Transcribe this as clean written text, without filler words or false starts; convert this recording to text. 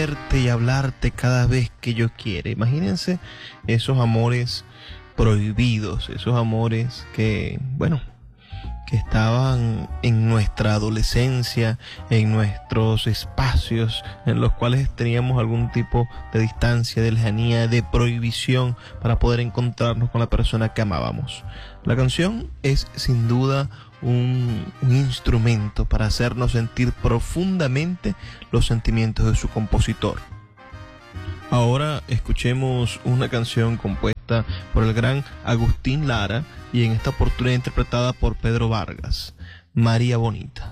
verte y hablarte cada vez que yo quiera. Imagínense esos amores prohibidos, esos amores que, bueno, que estaban en nuestra adolescencia, en nuestros espacios en los cuales teníamos algún tipo de distancia, de lejanía, de prohibición para poder encontrarnos con la persona que amábamos. La canción es sin duda un instrumento para hacernos sentir profundamente los sentimientos de su compositor. Ahora escuchemos una canción compuesta por el gran Agustín Lara y en esta oportunidad interpretada por Pedro Vargas, María Bonita.